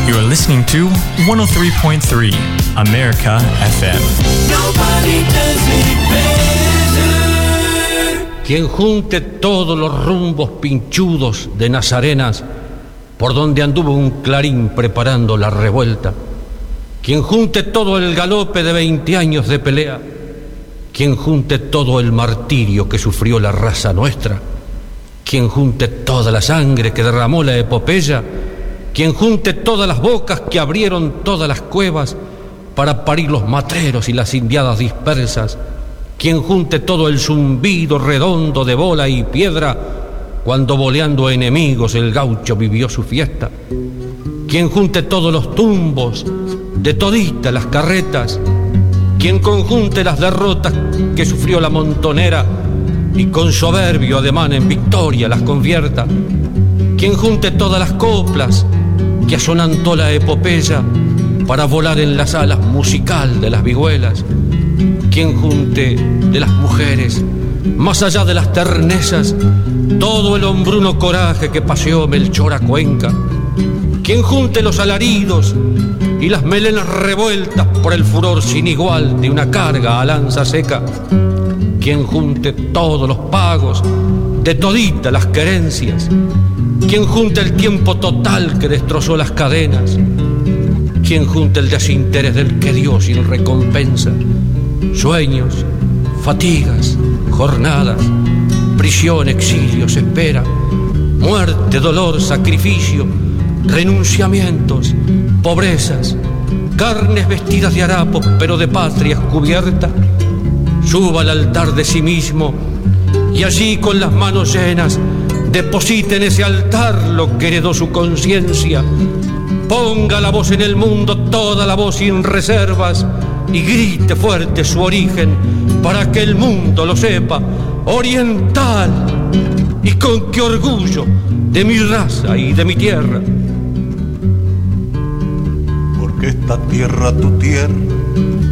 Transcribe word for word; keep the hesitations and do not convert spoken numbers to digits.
You're listening to one oh three point three America F M. Nobody does it better. Quien junte todos los rumbos pinchudos de Nazarenas, por donde anduvo un clarín preparando la revuelta. Quien junte todo el galope de veinte años de pelea. Quien junte todo el martirio que sufrió la raza nuestra. Quien junte toda la sangre que derramó la epopeya. Quien junte todas las bocas que abrieron todas las cuevas para parir los matreros y las indiadas dispersas. Quien junte todo el zumbido redondo de bola y piedra cuando boleando enemigos el gaucho vivió su fiesta. Quien junte todos los tumbos de toditas las carretas. Quien conjunte las derrotas que sufrió la montonera y con soberbio ademán en victoria las convierta. Quien junte todas las coplas que asonantó la epopeya para volar en las alas musical de las vihuelas. Quien junte de las mujeres, más allá de las ternezas, todo el hombruno coraje que paseó Melchor a Cuenca. Quien junte los alaridos y las melenas revueltas por el furor sin igual de una carga a lanza seca. Quien junte todos los pagos de toditas las querencias. Quien junte el tiempo total que destrozó las cadenas. Quien junte el desinterés del que dio sin recompensa. Sueños, fatigas, jornadas, prisión, exilios, espera, muerte, dolor, sacrificio, renunciamientos, pobrezas, carnes vestidas de harapos pero de patria cubierta. Suba al altar de sí mismo y allí con las manos llenas deposite en ese altar lo que heredó su conciencia. Ponga la voz en el mundo, toda la voz sin reservas, y grite fuerte su origen para que el mundo lo sepa. Oriental, y con qué orgullo de mi raza y de mi tierra. Porque esta tierra, tu tierra,